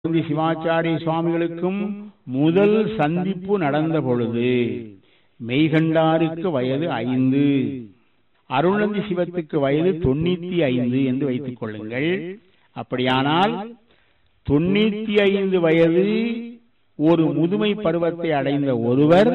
சிவாச்சாரிய சுவாமிகளுக்கும் முதல் சந்திப்பு நடந்த பொழுது மெய்கண்டாருக்கு வயது 5, அருள்நந்தி சிவத்துக்கு வயது 95 என்று வைத்துக் கொள்ளுங்கள். அப்படியானால் 95 வயது ஒரு முதுமை பருவத்தை அடைந்த ஒருவர்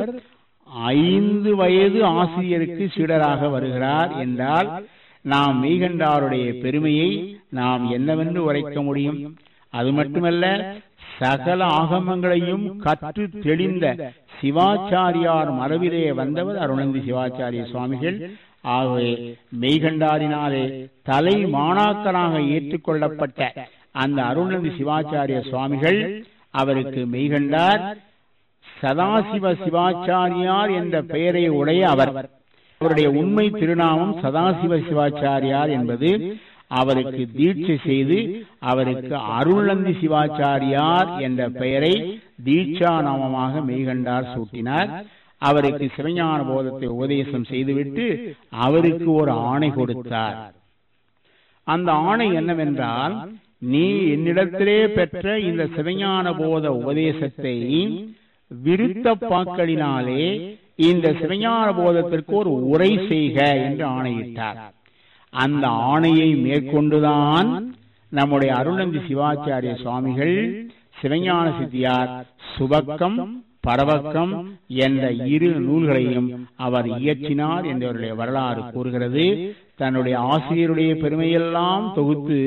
5 வயது ஆசிரியருக்கு சீடராக வருகிறார் என்றால் நாம் மெய்கண்டாருடைய பெருமையை நாம் என்னவென்று உரைக்க முடியும்? அது மட்டுமல்ல, சகல ஆகமங்களையும் கற்று தெளிந்த சிவாச்சாரியார் மரபிலே வந்தவர் அருள்நந்தி சிவாச்சாரிய சுவாமிகள். ஆகவே மெய்கண்டாரினாலே தலை மாணாக்கராக ஏற்றுக்கொள்ளப்பட்ட அந்த அருள்நந்தி சிவாச்சாரிய சுவாமிகள், அவருக்கு மெய்கண்டார் சதாசிவ சிவாச்சாரியார் என்ற பெயரை உடைய அவர். அவருடைய உண்மை திருநாமம் சதாசிவ சிவாச்சாரியார் என்பது. அவருக்கு தீட்சை செய்து அவருக்கு அருள்நந்தி சிவாச்சாரியார் என்ற பெயரை தீட்சா நாமமாக மெய்கண்டார் சூட்டினார். அவருக்கு சிவஞான போதத்தை உபதேசம் செய்துவிட்டு அவருக்கு ஒரு ஆணை கொடுத்தார். அந்த ஆணை என்னவென்றால், நீ என்னிடத்திலே பெற்ற இந்த சிவஞான போத உபதேசத்தை விருத்த பாக்களினாலே இந்த சிவஞான போதத்திற்கு ஒரு உரை செய்க என்று ஆணையிட்டார். அந்த ஆணையை மேற்கொண்டுதான் நம்முடைய அருள்நந்தி சிவாச்சாரிய சுவாமிகள் சிவஞான சித்தியார் சுபக்கம் பரவக்கம் என்ற 2 நூல்களையும் அவர் இயற்றினார் என்றவருடைய வரலாறு கூறுகிறது. தன்னுடைய ஆசிரியருடைய பெருமையெல்லாம் தொகுத்து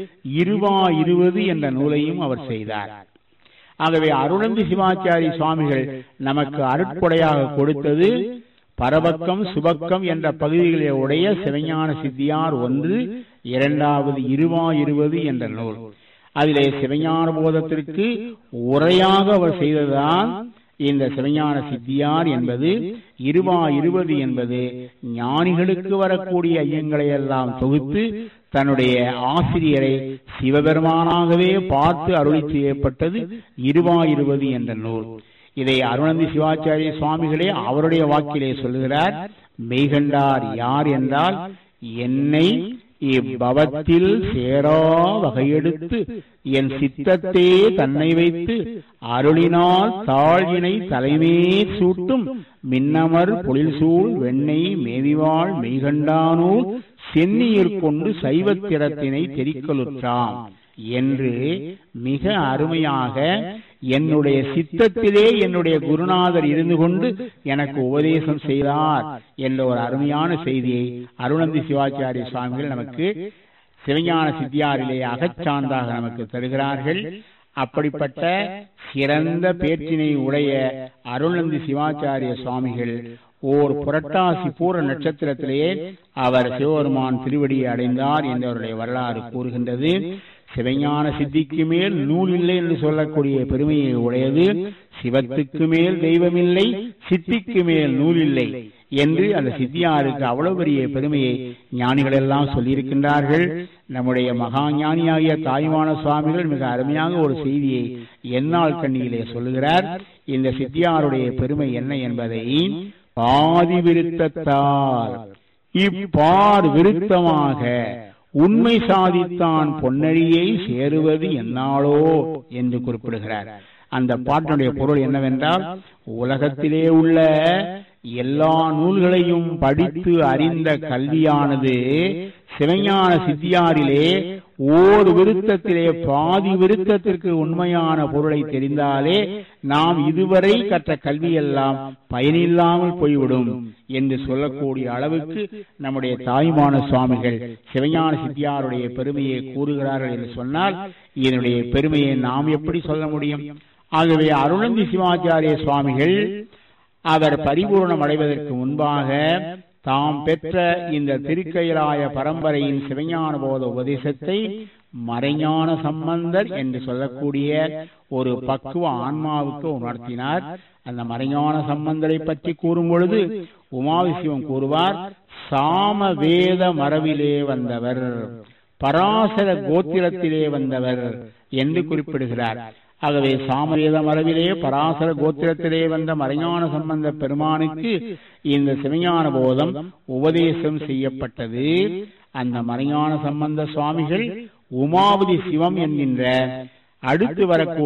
20 என்ற நூலையும் அவர் செய்தார். ஆகவே அருள்நந்தி சிவாச்சாரிய சுவாமிகள் நமக்கு அருட்கொடையாக கொடுத்தது பரவக்கம் சுபக்கம் என்ற பகுதிகளை உடைய சிவஞான சித்தியார் 1, 2வது 20 என்ற நூல். அதிலே சிவஞான போதத்திற்கு உரையாக அவர் செய்ததுதான் இந்த சிவஞான சித்தியார் என்பது. 20 என்பது ஞானிகளுக்கு வரக்கூடிய ஐயங்களை எல்லாம் தொகுத்து தன்னுடைய ஆசிரியரை சிவபெருமானாகவே பார்த்து அருளி செய்யப்பட்டது 20 என்ற நூல். இதை அருள்நந்தி சிவாச்சாரிய சுவாமிகளே அவருடைய வாக்கிலே சொல்லுகிறார். மெய்கண்டார் யார் என்றால், என்னை இப்பவத்தில் சேரா வகையெடுத்து என் சித்தத்தே தன்னை வைத்து அருளினால் தாழ்வினை தலைமே சூட்டும் மின்னமர் பொழில்சூழ் வெண்ணெய் மேவிவாள் மெய்கண்டானூர் சென்னியிற் கொண்டு சைவத்திறத்தினை தெரிக்கலுற்றாம் என்று மிக அருமையாக என்னுடைய சித்தத்திலே என்னுடைய குருநாதர் இருந்து கொண்டு எனக்கு உபதேசம் செய்தார் என்ற ஒரு அருமையான செய்தியை அருள்நந்தி சிவாச்சாரிய சுவாமிகள் நமக்கு சிவஞான சித்தியாரிலே அகச்சான்றாக நமக்கு தருகிறார்கள். அப்படிப்பட்ட சிறந்த பேச்சினை உடைய அருள்நந்தி சிவாச்சாரிய சுவாமிகள் ஓர் புரட்டாசி பூர நட்சத்திரத்திலேயே அவர் சிவபெருமான் திருவடியை அடைந்தார் என்றவருடைய வரலாறு கூறுகின்றது. சிவஞான சித்திக்கு மேல் நூல் இல்லை என்று சொல்லக்கூடிய பெருமையை உடையது. சிவத்துக்கு மேல் தெய்வமில்லை, சித்திக்கு மேல் நூல் இல்லை என்று அந்த சித்தியாருக்கு அவ்வளவு பெரிய பெருமையை ஞானிகள் எல்லாம் சொல்லியிருக்கின்றார்கள். நம்முடைய மகா ஞானியாகிய தாய்மான சுவாமிகள் மிக அருமையாக ஒரு செய்தியை என்னால் கண்ணியிலே சொல்லுகிறார். இந்த சித்தியாருடைய பெருமை என்ன என்பதை, பாதி விருத்தத்தால் இப்பார் விருத்தமாக உண்மை சாதித்தான் பொன்னழியை சேருவது என்னாலோ என்று குறிப்பிடுகிறார். அந்த பாட்டினுடைய பொருள் என்னவென்றால், உலகத்திலே உள்ள எல்லா நூல்களையும் படித்து அறிந்த கல்வியானது சிவஞான சித்தியாரிலே ஓர் விருத்தத்திலே பாதி விருத்தத்திற்கு உண்மையான பொருளை தெரிந்தாலே நாம் இதுவரை கற்ற கல்வியெல்லாம் பயனில்லாமல் போய்விடும் என்று சொல்லக்கூடிய அளவுக்கு நம்முடைய தாய்மான சுவாமிகள் சிவஞான சித்தியாருடைய பெருமையை கூறுகிறார்கள் என்று சொன்னால், இதனுடைய பெருமையை நாம் எப்படி சொல்ல முடியும்? ஆகவே அருள்நந்தி சிவாச்சாரிய சுவாமிகள் அவர் பரிபூர்ணம் அடைவதற்கு முன்பாக தாம் பெற்ற இந்த திருக்கயிலாய பரம்பரையின் சிவஞான போத உபதேசத்தை மறைஞான சம்பந்தர் என்று சொல்லக்கூடிய ஒரு பக்குவ ஆன்மாவுக்கு உணர்த்தினார். அந்த மறைஞான சம்பந்தரை பற்றி கூறும் பொழுது உமாவிசிவம் கூறுவார், சாம வேத மரபிலே வந்தவர், பராசர கோத்திரத்திலே வந்தவர் என்று குறிப்பிடுகிறார். ஆகவே சாமவேத மரபிலே பராசர கோத்திரத்திலே வந்த மறைஞான சம்பந்த பெருமானுக்கு இந்த சிவஞான போதம் உபதேசம் செய்யப்பட்டது. அந்த மறைஞான சம்பந்த சுவாமிகள் உமாவதி சிவம் என்கின்ற அடுத்து வரக்கூடிய